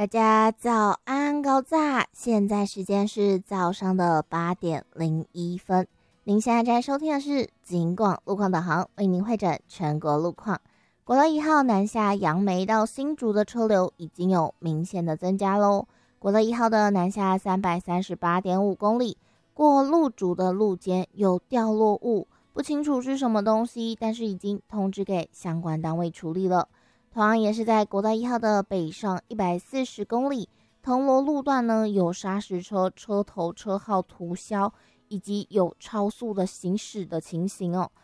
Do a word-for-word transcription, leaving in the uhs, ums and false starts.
大家早安高炸，现在时间是早上的八点零一分。您现在正在收听的是警广路况导航，为您会诊全国路况。国道一号南下杨梅到新竹的车流已经有明显的增加喽。国道一号的南下三百三十八点五公里，过路竹的路肩有掉落物，不清楚是什么东西，但是已经通知给相关单位处理了。同样也是在国道一号的北上一百四十公里，铜锣路段呢有砂石车车头车号涂销，以及有超速的行驶的情形哦。